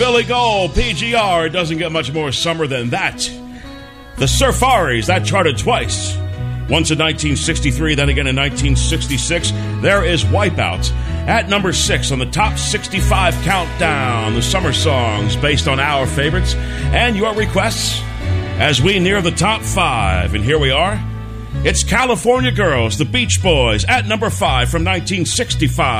Billy Gold, PGR. It doesn't get much more summer than that. The Surfaris, that charted twice. Once in 1963, then again in 1966. There is Wipeout at number 6 on the top 65 countdown. The summer songs based on our favorites and your requests as we near the top 5. And here we are. It's California Girls, the Beach Boys, at number 5 from 1965.